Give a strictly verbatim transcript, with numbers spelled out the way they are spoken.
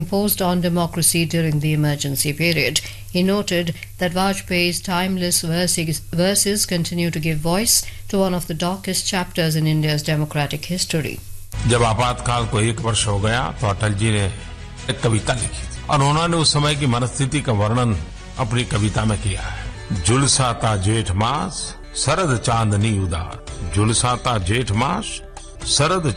imposed on democracy during the emergency period. He noted that Vajpayee's timeless verses, verses continue to give voice to one of the darkest chapters in India's democratic history. जब आपातकाल को एक वर्ष हो गया तो अटल जी ने एक कविता लिखी थी और उन्होंने उस समय की मनस्थिति का वर्णन अपनी कविता में किया है। झुलसाता जेठ मास शरद चांदनी उदास, झुलसाता जेठ मास शरद